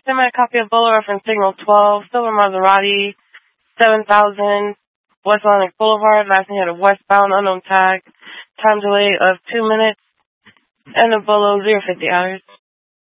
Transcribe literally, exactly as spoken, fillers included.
Semi copy of Bolo reference signal twelve, Silver Maserati, seven thousand, West Atlantic Boulevard, last head of westbound, unknown tag, time delay of two minutes, and a Bolo zero fifty hours.